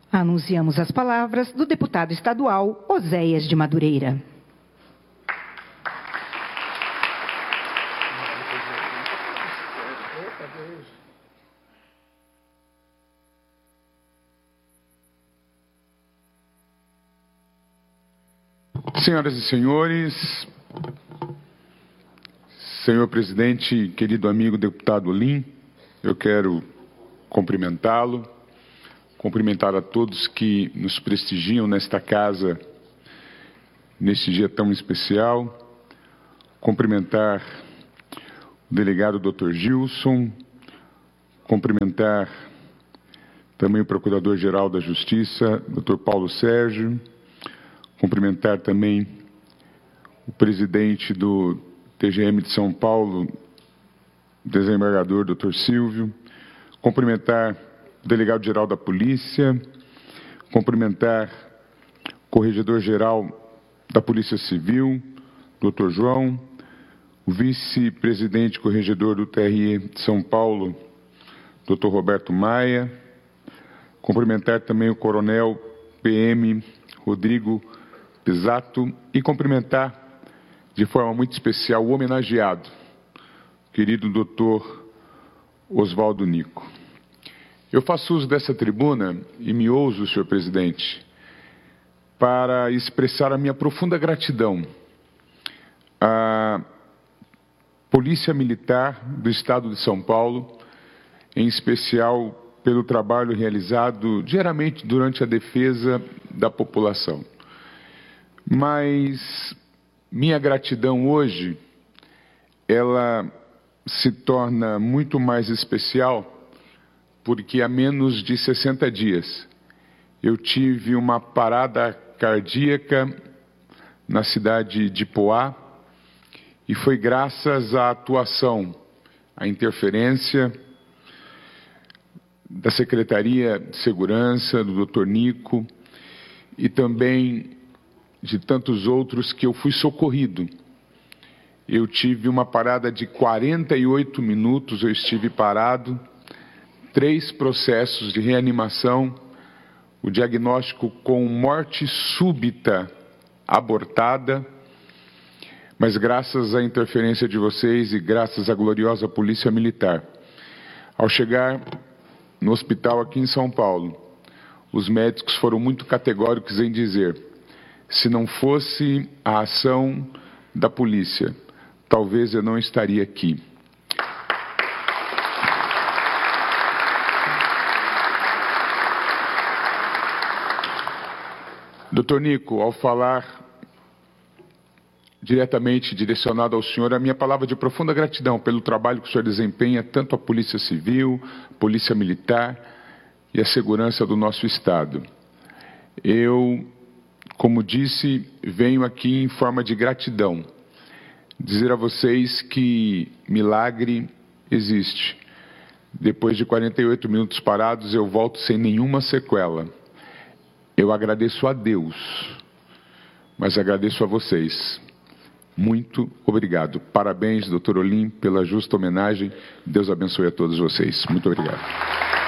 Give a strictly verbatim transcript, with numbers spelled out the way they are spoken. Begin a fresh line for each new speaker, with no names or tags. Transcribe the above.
Anunciamos as palavras do deputado estadual Oséias de Madureira.
Senhoras e senhores, senhor presidente, querido amigo deputado Olim, eu quero cumprimentá-lo, cumprimentar a todos que nos prestigiam nesta casa, neste dia tão especial, cumprimentar o delegado doutor Gilson, cumprimentar também o Procurador-Geral da Justiça, doutor Paulo Sérgio, cumprimentar também o presidente do T G M de São Paulo, desembargador doutor Silvio, cumprimentar o delegado-geral da Polícia, cumprimentar o corregedor-geral da Polícia Civil, doutor João, o vice-presidente corregedor do T R E de São Paulo, doutor Roberto Maia, cumprimentar também o coronel P M Rodrigo Pisato e cumprimentar de forma muito especial o homenageado, querido doutor Oswaldo Nico. Eu faço uso dessa tribuna e me ouso, senhor presidente, para expressar a minha profunda gratidão à Polícia Militar do Estado de São Paulo, em especial pelo trabalho realizado diariamente durante a defesa da população. Mas minha gratidão hoje, ela se torna muito mais especial porque há menos de sessenta dias eu tive uma parada cardíaca na cidade de Poá e foi graças à atuação, à interferência da Secretaria de Segurança, do doutor Nico e também de tantos outros que eu fui socorrido. Eu tive uma parada de quarenta e oito minutos, eu estive parado, três processos de reanimação, o diagnóstico com morte súbita abortada, mas graças à interferência de vocês e graças à gloriosa Polícia Militar, ao chegar no hospital aqui em São Paulo, os médicos foram muito categóricos em dizer: se não fosse a ação da polícia, talvez eu não estaria aqui. doutor Nico, ao falar diretamente direcionado ao senhor, a minha palavra de profunda gratidão pelo trabalho que o senhor desempenha, tanto a Polícia Civil, Polícia Militar e a segurança do nosso Estado. Eu, como disse, venho aqui em forma de gratidão, dizer a vocês que milagre existe. Depois de quarenta e oito minutos parados, eu volto sem nenhuma sequela. Eu agradeço a Deus, mas agradeço a vocês. Muito obrigado. Parabéns, doutor Olim, pela justa homenagem. Deus abençoe a todos vocês. Muito obrigado.